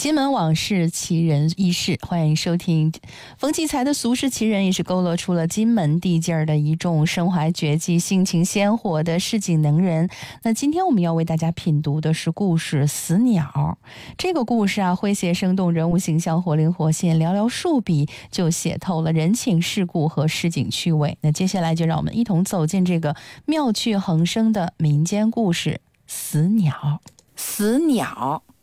金门往事奇人轶事，欢迎收听冯骥才的俗世奇人，也是勾勒出了金门地界儿的一众身怀绝技、性情鲜活的市井能人。那今天我们要为大家品读的是故事《死鸟》。这个故事啊，诙谐生动，人物形象活灵活现，寥寥数笔就写透了人情世故和市井趣味。那接下来就让我们一同走进这个妙趣横生的民间故事《死鸟》。 死鸟